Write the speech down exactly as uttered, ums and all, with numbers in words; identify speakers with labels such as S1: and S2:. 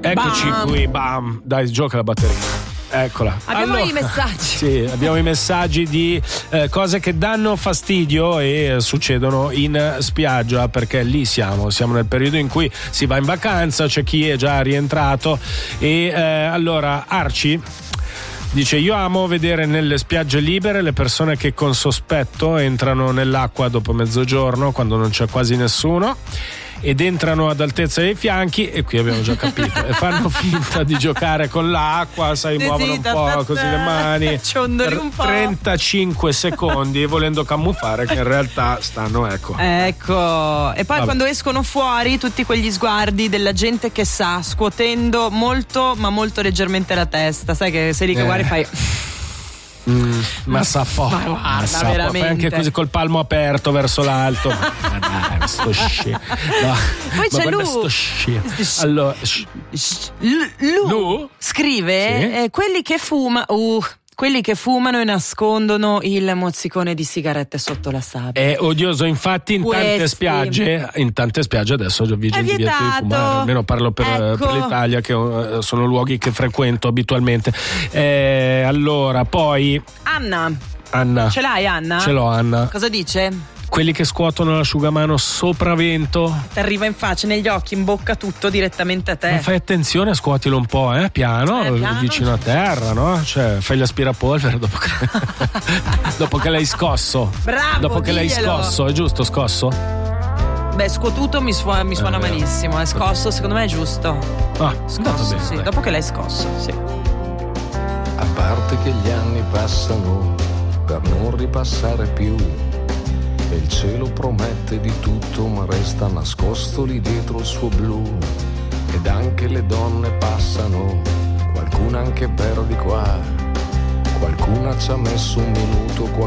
S1: Eccoci
S2: Bam.
S1: qui, bam, dai, gioca la batteria. Eccola.
S2: Abbiamo
S1: allora,
S2: i messaggi.
S1: Sì, abbiamo i messaggi di eh, cose che danno fastidio e eh, succedono in spiaggia, perché lì siamo, siamo nel periodo in cui si va in vacanza, c'è chi è già rientrato e eh, allora Arci dice: io amo vedere nelle spiagge libere le persone che con sospetto entrano nell'acqua dopo mezzogiorno quando non c'è quasi nessuno ed entrano ad altezza dei fianchi, e qui abbiamo già capito, e fanno finta di giocare con l'acqua, sai,
S2: Sì,
S1: muovono
S2: sì,
S1: un
S2: ta,
S1: po'
S2: ta,
S1: così
S2: ta,
S1: le mani
S2: ciondoli
S1: per
S2: un po'.
S1: trentacinque secondi, volendo camuffare che in realtà stanno, ecco.
S2: Ecco, e poi
S1: Vabbè.
S2: quando escono fuori tutti quegli sguardi della gente che sa, scuotendo molto ma molto leggermente la testa, sai che sei lì che
S1: Eh.
S2: guardi e fai
S1: Mm, ma sa poco,
S2: ma guarda,
S1: ma sa poco.
S2: veramente.
S1: Fai anche così col palmo aperto verso l'alto. Ma dai, sto sci. No.
S2: Poi
S1: Ma
S2: c'è
S1: guarda
S2: Lu.
S1: sto sci. Allora, sh-
S2: Lu,
S1: Lu?
S2: scrive
S1: Sì.
S2: eh, quelli che fuma uh, quelli che fumano e nascondono il mozzicone di sigarette sotto la sabbia.
S1: è odioso, infatti in tante
S2: Questi.
S1: spiagge, in tante spiagge adesso è vigente
S2: È
S1: il divieto di
S2: vietato.
S1: fumare, almeno parlo per,
S2: Ecco.
S1: per l'Italia, che eh, sono luoghi che frequento abitualmente. Eh, allora, poi
S2: Anna,
S1: Anna,
S2: ce l'hai Anna?
S1: ce l'ho Anna,
S2: Cosa dice?
S1: quelli che scuotono l'asciugamano sopravvento.
S2: Ti arriva in faccia, negli occhi, in bocca, tutto direttamente a te.
S1: Ma fai attenzione, scuotilo un po', eh, piano,
S2: Eh, piano.
S1: vicino a terra, no? Cioè, fai l'aspirapolvere dopo che dopo che l'hai scosso.
S2: Bravo,
S1: Dopo che l'hai
S2: diglielo.
S1: scosso, è giusto scosso?
S2: Beh, scuotuto mi suona, mi suona
S1: Eh, vero.
S2: malissimo. È scosso, secondo me è giusto.
S1: Ah,
S2: Scosso,
S1: va bene,
S2: sì,
S1: dai.
S2: dopo che l'hai scosso, sì.
S3: A parte che gli anni passano per non ripassare più, e il cielo promette di tutto ma resta nascosto lì dietro il suo blu, ed anche le donne passano, qualcuna anche per di qua, qualcuna ci ha messo un minuto,